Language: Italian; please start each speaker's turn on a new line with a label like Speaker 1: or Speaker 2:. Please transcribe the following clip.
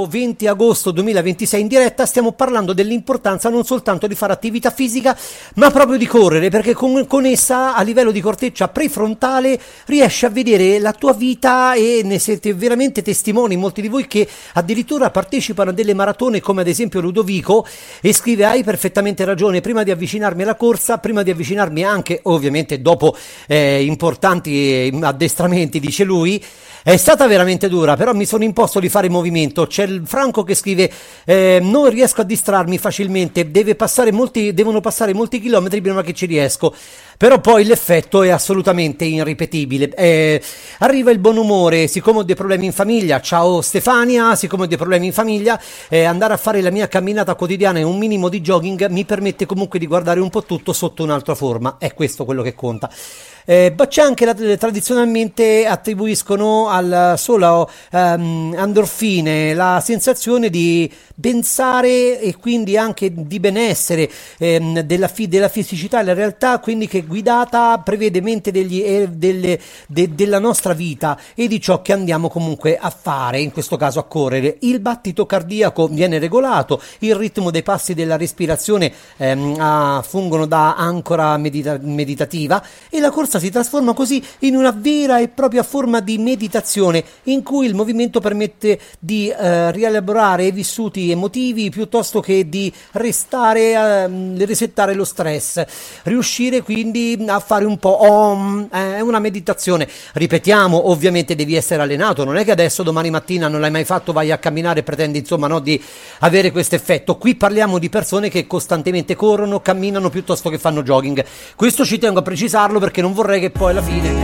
Speaker 1: 20 agosto 2026 in diretta. Stiamo parlando dell'importanza non soltanto di fare attività fisica, ma proprio di correre, perché con essa a livello di corteccia prefrontale riesci a vedere la tua vita e ne siete veramente testimoni molti di voi che addirittura partecipano a delle maratone, come ad esempio Ludovico, e scrive: hai perfettamente ragione, prima di avvicinarmi alla corsa, prima di avvicinarmi anche ovviamente dopo importanti addestramenti, dice lui, è stata veramente dura, però mi sono imposto di fare movimento. C'è il Franco che scrive: non riesco a distrarmi facilmente, devono passare molti chilometri prima che ci riesco, però poi l'effetto è assolutamente irripetibile. Arriva il buon umore, siccome ho dei problemi in famiglia, ciao Stefania, siccome ho dei problemi in famiglia, andare a fare la mia camminata quotidiana e un minimo di jogging mi permette comunque di guardare un po' tutto sotto un'altra forma, è questo quello che conta. Ma c'è anche tradizionalmente attribuiscono al solo endorfine la sensazione di pensare e quindi anche di benessere, della fisicità, la realtà quindi che guidata prevede mente della nostra vita e di ciò che andiamo comunque a fare, in questo caso a correre. Il battito cardiaco viene regolato, il ritmo dei passi della respirazione fungono da ancora meditativa, e la corsa si trasforma così in una vera e propria forma di meditazione in cui il movimento permette di rielaborare i vissuti emotivi piuttosto che di resettare lo stress, riuscire quindi a fare un po' è una meditazione. Ripetiamo, ovviamente devi essere allenato, non è che adesso domani mattina non l'hai mai fatto, vai a camminare e pretendi insomma no, di avere questo effetto. Qui parliamo di persone che costantemente corrono, camminano piuttosto che fanno jogging. Questo ci tengo a precisarlo perché non vorrei che poi alla fine